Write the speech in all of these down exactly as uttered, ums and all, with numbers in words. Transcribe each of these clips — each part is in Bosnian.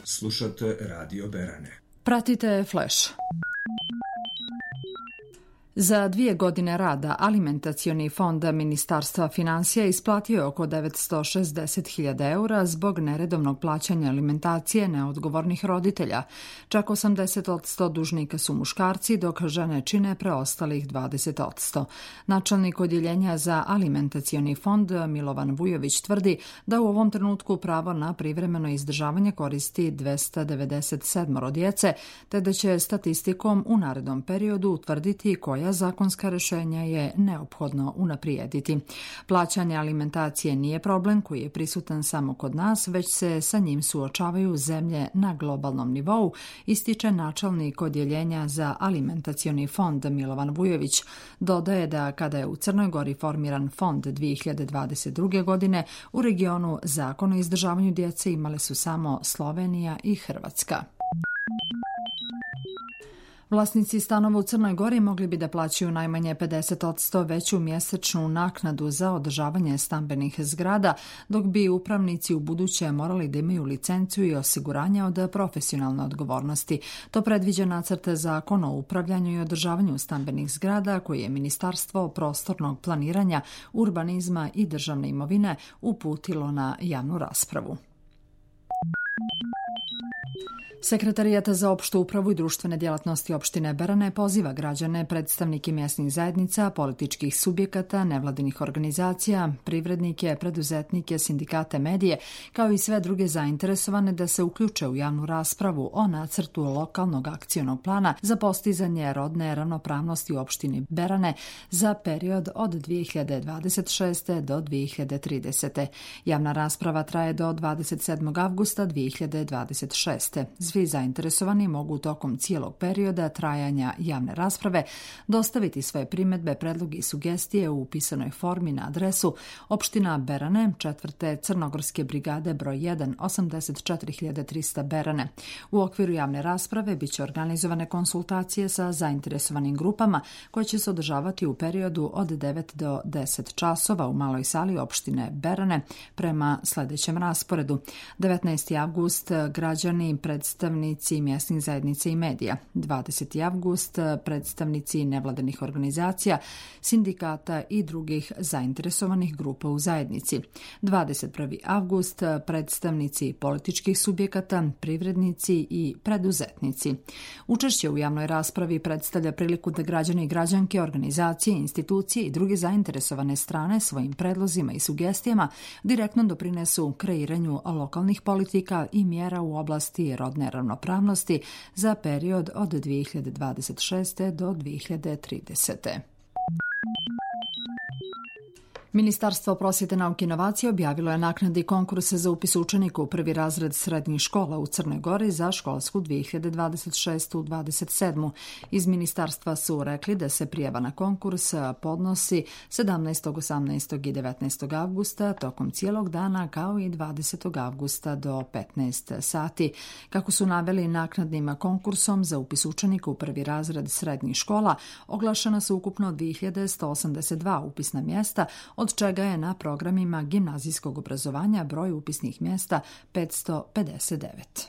Slušate Radio Berane. Pratite Flash. Za dvije godine rada Alimentacioni fond Ministarstva finansija isplatio je oko devetsto šezdeset hiljada eura zbog neredovnog plaćanja alimentacije neodgovornih roditelja. Čak osamdeset posto dužnika su muškarci, dok žene čine preostalih dvadeset posto. Načelnik odjeljenja za Alimentacioni fond Milovan Vujović tvrdi da u ovom trenutku pravo na privremeno izdržavanje koristi dvesta devedeset sedam djece, te da će statistikom u narednom periodu utvrditi koja zakonska rješenja je neophodno unaprijediti. Plaćanje alimentacije nije problem koji je prisutan samo kod nas, već se sa njim suočavaju zemlje na globalnom nivou, ističe načelnik odjeljenja za Alimentacioni fond Milovan Vujović. Dodaje da kada je u Crnoj Gori formiran fond dvije hiljade dvadeset druge. godine, u regionu zakon o izdržavanju djece imale su samo Slovenija i Hrvatska. Vlasnici stanova u Crnoj Gori mogli bi da plaćaju najmanje pedeset posto veću mjesečnu naknadu za održavanje stambenih zgrada, dok bi upravnici u buduće morali da imaju licencu i osiguranja od profesionalne odgovornosti. To predviđa nacrt zakona o upravljanju i održavanju stambenih zgrada koji je Ministarstvo prostornog planiranja, urbanizma i državne imovine uputilo na javnu raspravu. Sekretarijat za opštu upravu i društvene djelatnosti opštine Berane poziva građane, predstavnike mjesnih zajednica, političkih subjekata, nevladinih organizacija, privrednike, preduzetnike, sindikate, medije, kao i sve druge zainteresovane da se uključe u javnu raspravu o nacrtu lokalnog akcionog plana za postizanje rodne ravnopravnosti u opštini Berane za period od dvije hiljade dvadeset šeste. do dvije hiljade tridesete. Javna rasprava traje do dvadeset sedmog avgusta dvije hiljade dvadeset šeste. Svi zainteresovani mogu tokom cijelog perioda trajanja javne rasprave dostaviti svoje primjedbe, predloge i sugestije u pisanoj formi na adresu opština Berane, četvrte Crnogorske brigade broj jedan, osamdeset četiri hiljade trista Berane. U okviru javne rasprave bit će organizovane konsultacije sa zainteresovanim grupama koje će se održavati u periodu od devet do deset časova u maloj sali opštine Berane prema sljedećem rasporedu. devetnaesti avgust građani, predstavnici mjesnih zajednica i medija. dvadeseti avgust predstavnici nevladinih organizacija, sindikata i drugih zainteresovanih grupa u zajednici. dvadeset prvi avgust predstavnici političkih subjekata, privrednici i preduzetnici. Učešće u javnoj raspravi predstavlja priliku da građani i građanke, organizacije, institucije i druge zainteresovane strane svojim predlozima i sugestijama direktno doprinesu kreiranju lokalnih politika i mjera u oblasti rodne ravnopravnosti za period od dvije hiljade dvadeset šeste. do dvije hiljade tridesete. Ministarstvo prosvjete, nauke i inovacije objavilo je naknadni konkurs za upis učenika u prvi razred srednjih škola u Crnoj Gori za školsku dvije hiljade dvadeset šeste. dvadeset sedme. Iz ministarstva su rekli da se prijava na konkurs podnosi sedamnaestog, osamnaestog i devetnaestog avgusta tokom cijelog dana, kao i dvadesetog avgusta do petnaest sati. Kako su naveli, naknadnim konkursom za upis učenika u prvi razred srednjih škola oglašena su ukupno dvije hiljade sto osamdeset dva upisna mjesta, od čega je na programima gimnazijskog obrazovanja broj upisnih mjesta petsto pedeset devet.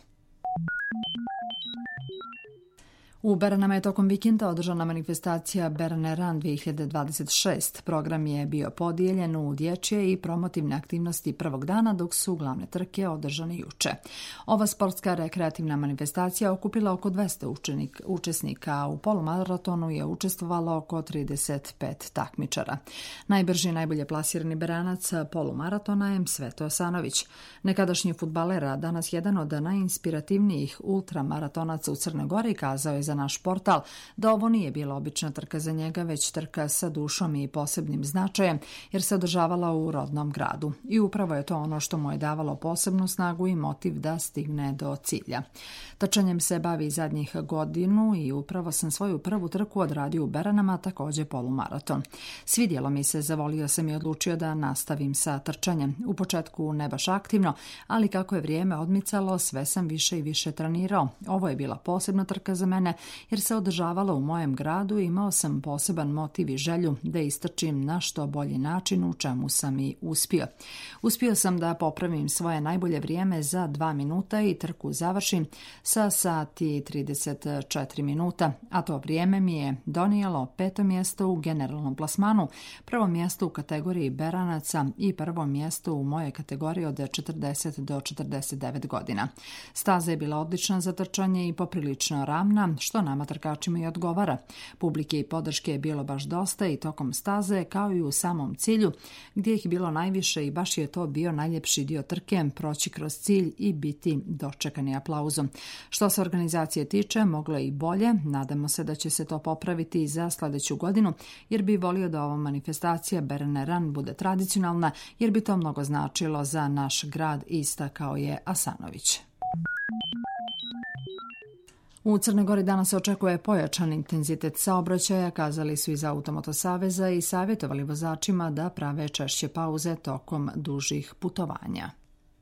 U Beranama je tokom vikenda održana manifestacija Berane Run dvije hiljade dvadeset šest. Program je bio podijeljen u dječje i promotivne aktivnosti prvog dana, dok su glavne trke održane juče. Ova sportska rekreativna manifestacija okupila oko dvesta učenik, učesnika, a u polumaratonu je učestvovalo oko trideset pet takmičara. Najbrži i najbolje plasirani Beranac polumaratona je Sveto Osanović. Nekadašnji fudbaler, a danas jedan od najinspirativnijih ultramaratonaca u Crnoj Gori, kazao je za naš portal da ovo nije bila obična trka za njega, već trka sa dušom i posebnim značajem, jer se održavala u rodnom gradu. I upravo je to ono što mu je davalo posebnu snagu i motiv da stigne do cilja. Trčanjem se bavi zadnjih godinu i upravo sam svoju prvu trku odradio u Beranama, također polumaraton. Svidjelo mi se, zavolio sam i odlučio da nastavim sa trčanjem. U početku ne baš aktivno, ali kako je vrijeme odmicalo, sve sam više i više trenirao. Ovo je bila posebna trka za mene, jer se održavalo u mojem gradu i imao sam poseban motiv i želju da istrčim na što bolji način, u čemu sam i uspio. Uspio sam da popravim svoje najbolje vrijeme za dva minuta i trku završim sa sat i trideset četiri minuta, a to vrijeme mi je donijelo peto mjesto u generalnom plasmanu, prvo mjesto u kategoriji beranaca i prvo mjesto u mojoj kategoriji od četrdeset do četrdeset devet godina. Staza je bila odlična za trčanje i poprilično ravna, što nama trkačima i odgovara. Publike i podrške je bilo baš dosta i tokom staze, kao i u samom cilju, gdje ih bilo najviše i baš je to bio najljepši dio trke, proći kroz cilj i biti dočekani aplauzom. Što se organizacije tiče, moglo je i bolje, nadamo se da će se to popraviti i za sljedeću godinu, jer bi volio da ova manifestacija Berane Run bude tradicionalna, jer bi to mnogo značilo za naš grad, istakao je Asanović. U Crnoj Gori danas se očekuje pojačan intenzitet saobraćaja, kazali su iz Automoto saveza i savjetovali vozačima da prave češće pauze tokom dužih putovanja.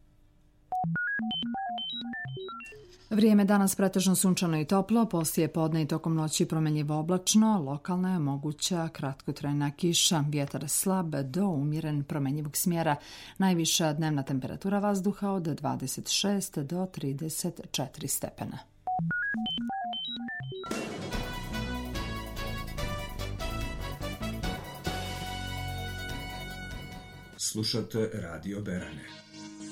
Vrijeme danas pretežno sunčano i toplo, poslije podne i tokom noći promjenjivo oblačno, lokalna je moguća kratkotrajna kiša, vjetar slab do umjeren promjenjivog smjera, najviša dnevna temperatura vazduha od dvadeset šest do trideset četiri stepena. Slušate Radio Berane.